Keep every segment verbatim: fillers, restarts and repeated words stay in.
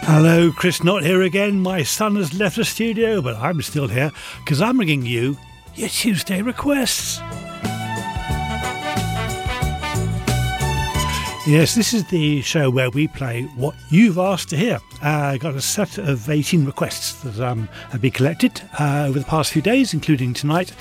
Hello, Chris Knott here again. My son has left the studio, but I'm still here because I'm bringing you your Tuesday requests. Yes, this is the show where we play what you've asked to hear. I uh, got a set of eighteen requests that um, have been collected uh, over the past few days, including tonight.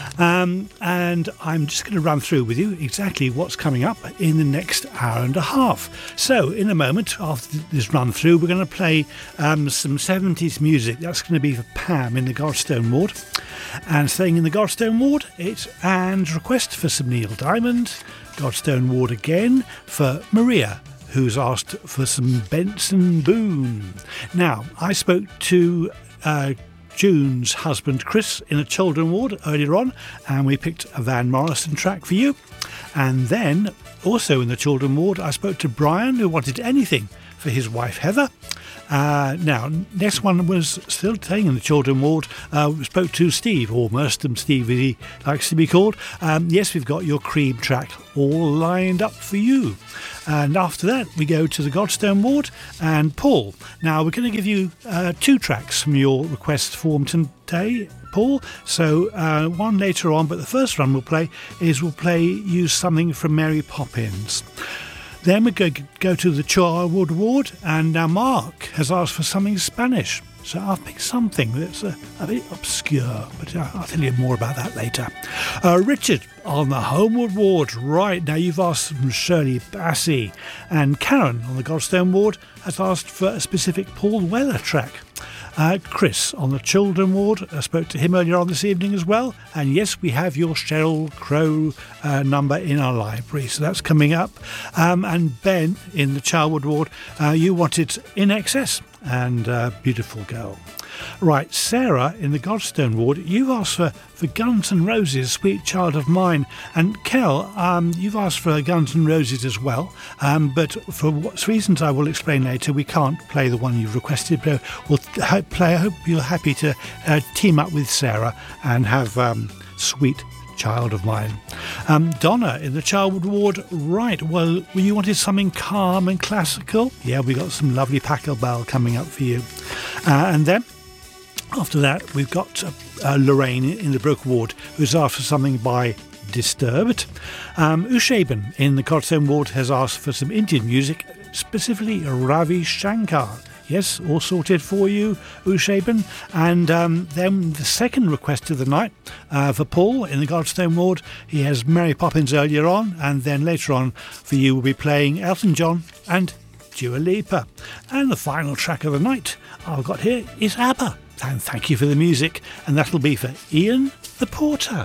Um, and I'm just going to run through with you exactly what's coming up in the next hour and a half. So, in a moment, after this run through, we're going to play um, some seventies music. That's going to be for Pam in the Godstone ward. And staying in the Godstone ward, it's Anne's request for some Neil Diamond. Godstone ward again for Maria, who's asked for some Benson Boone. Now, I spoke to uh, June's husband Chris in a children ward earlier on, and we picked a Van Morrison track for you. And then, also in the children ward, I spoke to Brian, who wanted anything for his wife Heather. Uh, now, next one was still staying in the children ward. Uh, we spoke to Steve, or Merstham Steve as he likes to be called. Um, yes, we've got your Cream track all lined up for you. And after that, we go to the Godstone ward and Paul. Now, we're going to give you uh, two tracks from your request form today, Paul. So uh, one later on, but the first one we'll play is we'll play you something from Mary Poppins. Then we go, go to the Charwood ward, and now Mark has asked for something Spanish. So I'll pick something that's a, a bit obscure, but I'll tell you more about that later. Uh, Richard on the Homewood ward. Right, now you've asked from Shirley Bassey. And Karen on the Godstone ward has asked for a specific Paul Weller track. Uh, Chris on the Children ward, I spoke to him earlier on this evening as well. And yes, we have your Sheryl Crow uh, number in our library, so that's coming up. Um, and Ben in the Charwood ward, uh, you wanted In Excess and uh, Beautiful Girl. Right, Sarah in the Godstone ward, you've asked for, for Guns N' Roses, Sweet Child of Mine. And Kel, um, you've asked for Guns N' Roses as well, um, but for what reasons I will explain later, we can't play the one you've requested. But we'll play. I hope you're happy to uh, team up with Sarah and have um, Sweet Child of Mine. Um, Donna in the Charwood ward, right, well, you wanted something calm and classical? Yeah, we got some lovely Pachelbel coming up for you. Uh, and then after that, we've got uh, uh, Lorraine in the Brook ward, who's asked for something by Disturbed. Um, Ushaben in the Godstone ward has asked for some Indian music, specifically Ravi Shankar. Yes, all sorted for you, Ushaben. And um, then the second request of the night uh, for Paul in the Godstone ward, he has Mary Poppins earlier on, and then later on for you we'll be playing Elton John and Dua Lipa. And the final track of the night I've got here is ABBA. And thank you for the music, and that'll be for Ian the Porter.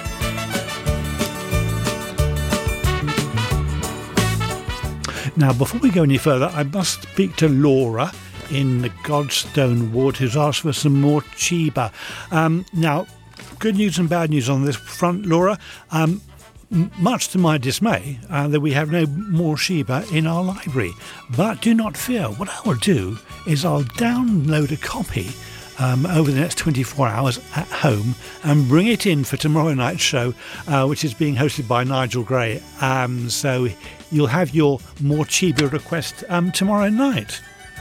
Now, before we go any further, I must speak to Laura in the Godstone ward, who's asked for some more Chiba. Um, now, good news and bad news on this front, Laura. Um, m- much to my dismay, uh, that we have no more Sheba in our library. But do not fear. What I will do is I'll download a copy Um, over the next twenty-four hours at home and bring it in for tomorrow night's show, uh, which is being hosted by Nigel Gray. Um, so you'll have your more Chiba request um, tomorrow night.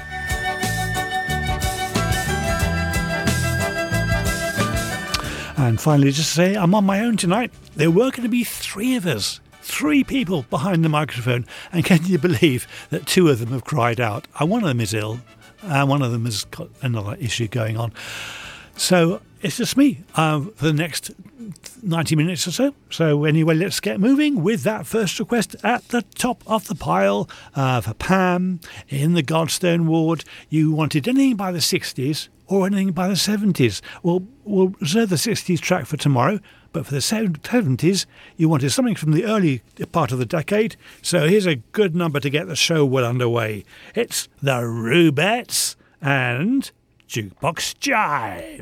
And finally, just to say, I'm on my own tonight. There were going to be three of us. Three people behind the microphone. And can you believe that two of them have cried out? And one of them is ill. And one of them has got another issue going on. So it's just me uh, for the next ninety minutes or so. So anyway, let's get moving with that first request at the top of the pile uh, for Pam in the Godstone ward. You wanted anything by the sixties or anything by the seventies. Well, we'll reserve the sixties track for tomorrow. But for the seventies, you wanted something from the early part of the decade. So here's a good number to get the show well underway. It's the Rubettes and Jukebox Jive.